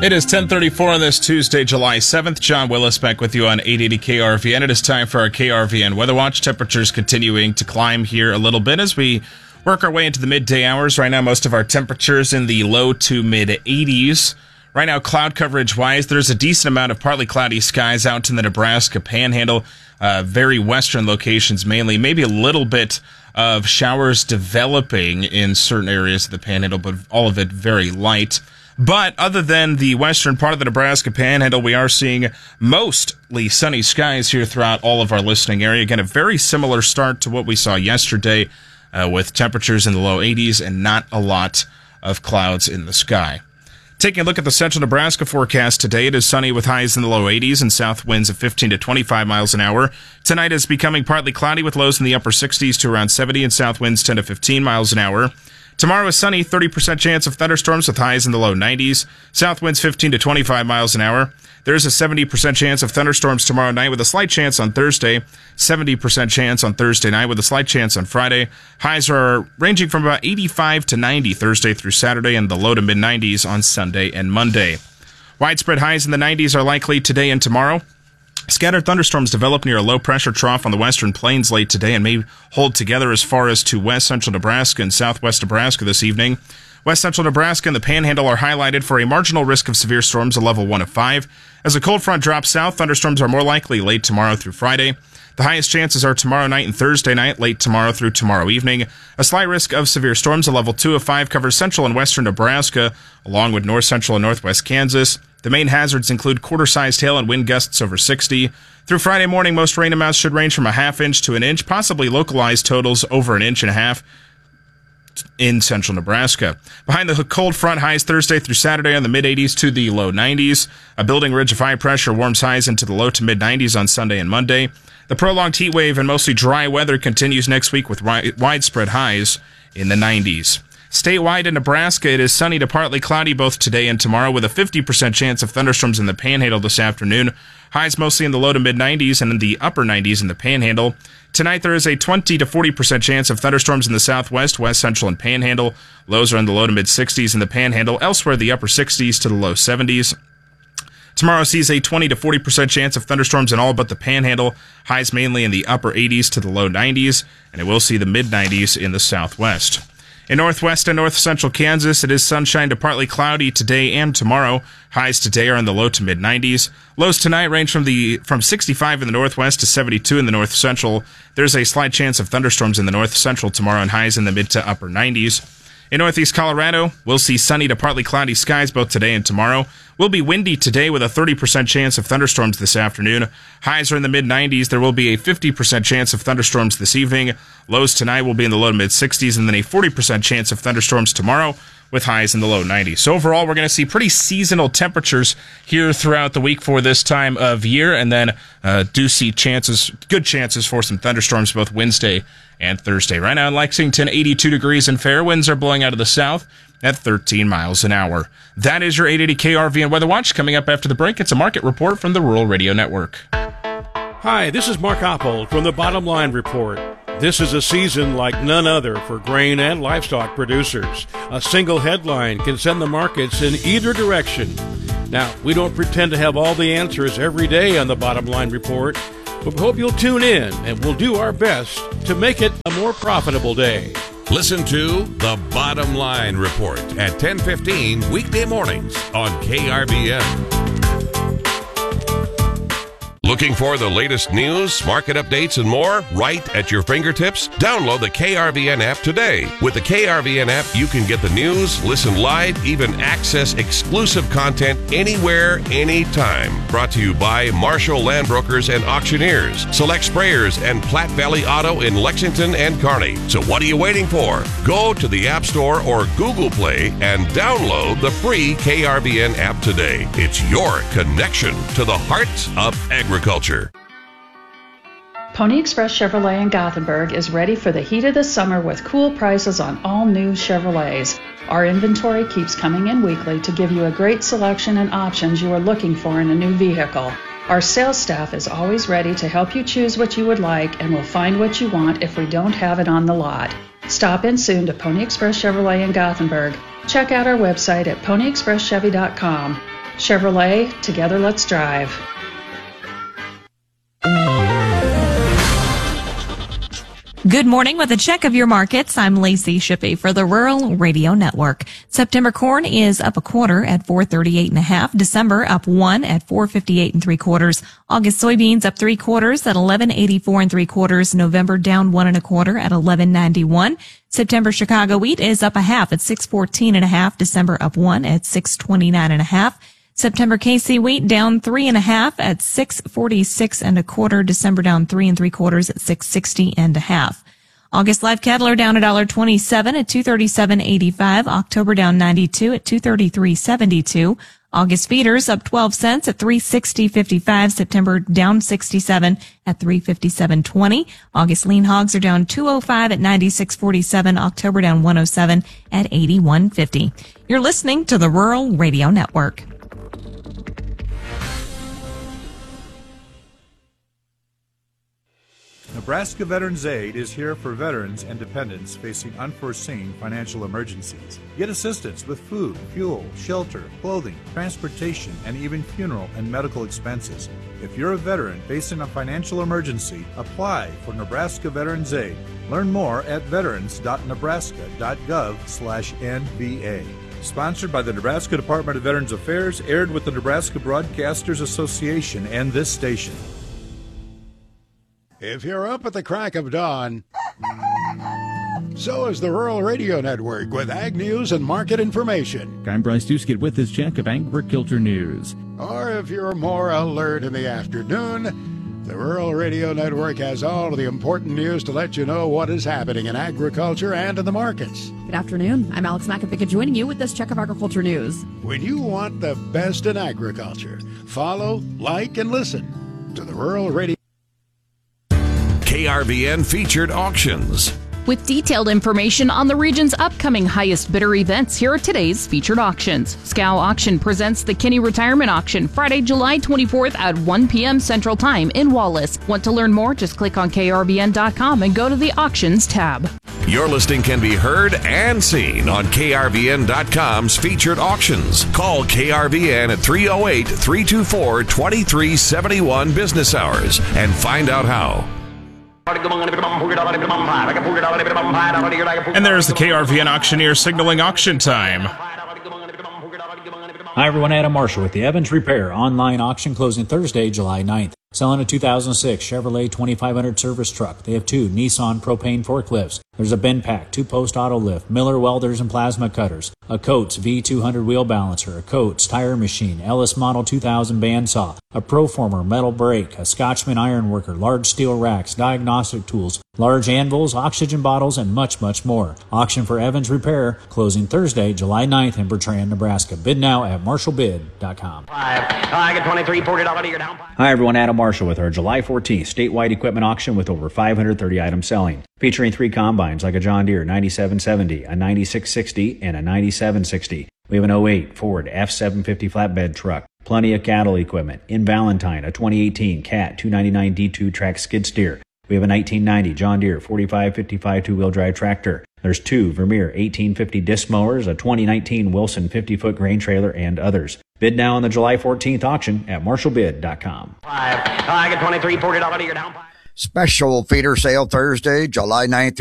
It is 10:34 on this Tuesday, July 7th. John Willis back with you on 880 KRVN. It is time for our KRVN Weather Watch. Temperatures continuing to climb here a little bit as we work our way into the midday hours. Right now, most of our temperatures in the low to mid 80s. Right now, cloud coverage-wise, there's a decent amount of partly cloudy skies out in the Nebraska Panhandle. Very western locations mainly. Maybe a little bit of showers developing in certain areas of the Panhandle, but all of it very light. But other than the western part of the Nebraska Panhandle, we are seeing mostly sunny skies here throughout all of our listening area. Again, a very similar start to what we saw yesterday with temperatures in the low 80s and not a lot of clouds in the sky. Taking a look at the central Nebraska forecast today, it is sunny with highs in the low 80s and south winds of 15 to 25 miles an hour. Tonight is becoming partly cloudy with lows in the upper 60s to around 70 and south winds 10 to 15 miles an hour. Tomorrow is sunny, 30% chance of thunderstorms with highs in the low 90s. South winds 15 to 25 miles an hour. There is a 70% chance of thunderstorms tomorrow night with a slight chance on Thursday. 70% chance on Thursday night with a slight chance on Friday. Highs are ranging from about 85 to 90 Thursday through Saturday and the low to mid 90s on Sunday and Monday. Widespread highs in the 90s are likely today and tomorrow. Scattered thunderstorms develop near a low-pressure trough on the western plains late today and may hold together as far as to west-central Nebraska and southwest Nebraska this evening. West-central Nebraska and the Panhandle are highlighted for a marginal risk of severe storms, a level 1 of 5. As a cold front drops south, thunderstorms are more likely late tomorrow through Friday. The highest chances are tomorrow night and Thursday night, late tomorrow through tomorrow evening. A slight risk of severe storms, a level 2 of 5, covers central and western Nebraska, along with north-central and northwest Kansas. The main hazards include quarter-sized hail and wind gusts over 60. Through Friday morning, most rain amounts should range from a half inch to an inch, possibly localized totals over an inch and a half in central Nebraska. Behind the cold front, highs Thursday through Saturday on the mid-80s to the low 90s. A building ridge of high pressure warms highs into the low to mid-90s on Sunday and Monday. The prolonged heat wave and mostly dry weather continues next week with widespread highs in the 90s. Statewide in Nebraska, it is sunny to partly cloudy both today and tomorrow with a 50% chance of thunderstorms in the Panhandle this afternoon. Highs mostly in the low to mid-90s and in the upper 90s in the Panhandle. Tonight there is a 20 to 40% chance of thunderstorms in the southwest, west central, and Panhandle. Lows are in the low to mid-60s in the Panhandle. Elsewhere, the upper 60s to the low 70s. Tomorrow sees a 20 to 40% chance of thunderstorms in all but the Panhandle. Highs mainly in the upper 80s to the low 90s, and it will see the mid-90s in the southwest. In northwest and north-central Kansas, it is sunshine to partly cloudy today and tomorrow. Highs today are in the low to mid-90s. Lows tonight range from 65 in the northwest to 72 in the north-central. There's a slight chance of thunderstorms in the north-central tomorrow and highs in the mid to upper 90s. In northeast Colorado, we'll see sunny to partly cloudy skies both today and tomorrow. Will be windy today with a 30% chance of thunderstorms this afternoon. Highs are in the mid-90s. There will be a 50% chance of thunderstorms this evening. Lows tonight will be in the low to mid-60s, and then a 40% chance of thunderstorms tomorrow with highs in the low 90s. So overall, we're going to see pretty seasonal temperatures here throughout the week for this time of year, and then do see good chances for some thunderstorms both Wednesday and Thursday. Right now in Lexington, 82 degrees and fair. Winds are blowing out of the south at 13 miles an hour. That is your 880 KRVN Weather Watch. Coming up after the break, it's a market report from the Rural Radio Network. Hi, this is Mark Oppold from the Bottom Line Report. This is a season like none other for grain and livestock producers. A single headline can send the markets in either direction. Now, we don't pretend to have all the answers every day on the Bottom Line Report, but we hope you'll tune in and we'll do our best to make it a more profitable day. Listen to The Bottom Line Report at 10:15 weekday mornings on KRVN. Looking for the latest news, market updates, and more right at your fingertips? Download the KRVN app today. With the KRVN app, you can get the news, listen live, even access exclusive content anywhere, anytime. Brought to you by Marshall Land Brokers and Auctioneers, Select Sprayers, and Platte Valley Auto in Lexington and Kearney. So what are you waiting for? Go to the App Store or Google Play and download the free KRVN app today. It's your connection to the heart of agriculture. Pony Express Chevrolet in Gothenburg is ready for the heat of the summer with cool prices on all new Chevrolets. Our inventory keeps coming in weekly to give you a great selection and options you are looking for in a new vehicle. Our sales staff is always ready to help you choose what you would like and will find what you want if we don't have it on the lot. Stop in soon to Pony Express Chevrolet in Gothenburg. Check out our website at ponyexpresschevy.com. Chevrolet, together let's drive. Good morning with a check of your markets. I'm Lacey Shippey for the Rural Radio Network. September corn is up a quarter at 438.5. December up 1 at 458 3/4. August soybeans up 3/4 at 1184 3/4. November down 1 1/4 at 1191. September Chicago wheat is up a half at 614.5. December up 1 at 629.5. September KC wheat down 3 1/2 at 646 1/4. December down 3 3/4 at 660 1/2. August live cattle are down $1.27 at 237.85. October down 92 at 233.72. August feeders up 12 cents at 360.55. September down 67 at 357.20. August lean hogs are down 205 at 96.47. October down 107 at 81.50. You're listening to the Rural Radio Network. Nebraska Veterans Aid is here for veterans and dependents facing unforeseen financial emergencies. Get assistance with food, fuel, shelter, clothing, transportation, and even funeral and medical expenses. If you're a veteran facing a financial emergency, apply for Nebraska Veterans Aid. Learn more at veterans.nebraska.gov/NVA. Sponsored by the Nebraska Department of Veterans Affairs, aired with the Nebraska Broadcasters Association and this station. If you're up at the crack of dawn, so is the Rural Radio Network with ag news and market information. I'm Bryce Duskett with this check of agriculture news. Or if you're more alert in the afternoon, the Rural Radio Network has all of the important news to let you know what is happening in agriculture and in the markets. Good afternoon. I'm Alex McAfee joining you with this check of agriculture news. When you want the best in agriculture, follow, like, and listen to the Rural Radio. KRVN featured auctions. With detailed information on the region's upcoming highest bidder events, here are today's featured auctions. Scow Auction presents the Kinney Retirement Auction, Friday, July 24th at 1 p.m. Central Time in Wallace. Want to learn more? Just click on krvn.com and go to the Auctions tab. Your listing can be heard and seen on krvn.com's featured auctions. Call KRVN at 308-324-2371 business hours and find out how. And there's the KRVN auctioneer signaling auction time. Hi everyone, Adam Marshall with the Evans Repair online auction closing Thursday, July 9th. Selling a 2006 Chevrolet 2500 service truck. They have 2 Nissan propane forklifts. There's a bin pack, 2-post auto lift, Miller welders and plasma cutters, a Coates V200 wheel balancer, a Coates tire machine, Ellis Model 2000 bandsaw, a Proformer metal brake, a Scotchman iron worker, large steel racks, diagnostic tools, large anvils, oxygen bottles, and much, much more. Auction for Evans Repair, closing Thursday, July 9th in Bertrand, Nebraska. Bid now at marshallbid.com. I get 23, $40 you're down. Hi everyone, Adam Marshall with our July 14th statewide equipment auction with over 530 items selling. Featuring 3 combines like a John Deere 9770, a 9660, and a 9760. We have an 08 Ford F750 flatbed truck. Plenty of cattle equipment. In Valentine, a 2018 Cat 299 D2 track skid steer. We have a 1990 John Deere 4555 two-wheel drive tractor. There's 2 Vermeer 1850 disc mowers, a 2019 Wilson 50-foot grain trailer, and others. Bid now on the July 14th auction at marshallbid.com. I get 23, $40 you're down. Special feeder sale Thursday, July 9th